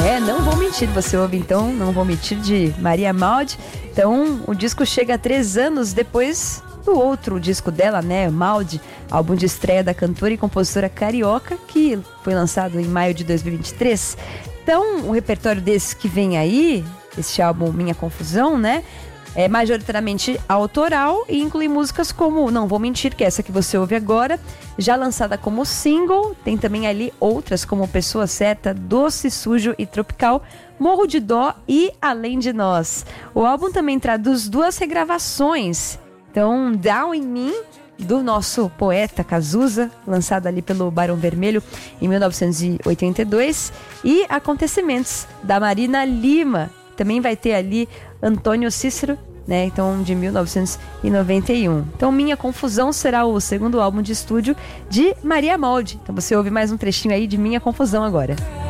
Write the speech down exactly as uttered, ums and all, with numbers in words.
É, Não Vou Mentir, você ouve então Não Vou Mentir de Maria Maldi. Então o disco chega três anos depois do outro disco dela, né, Maldi, álbum de estreia da cantora e compositora carioca, que foi lançado em maio de dois mil e vinte e três. Então o repertório desse que vem aí, este álbum Minha Confusão, né, é majoritariamente autoral e inclui músicas como Não Vou Mentir, que é essa que você ouve agora, já lançada como single. Tem também ali outras como Pessoa Certa, Doce, Sujo e Tropical, Morro de Dó e Além de Nós. O álbum também traduz duas regravações. Então, Down em Mim, do nosso poeta Cazuza, lançado ali pelo Barão Vermelho em mil novecentos e oitenta e dois, e Acontecimentos, da Marina Lima. Também vai ter ali Antônio Cícero, né? Então, de mil novecentos e noventa e um. Então, Minha Confusão será o segundo álbum de estúdio de Maria Maldi. Então, você ouve mais um trechinho aí de Minha Confusão agora.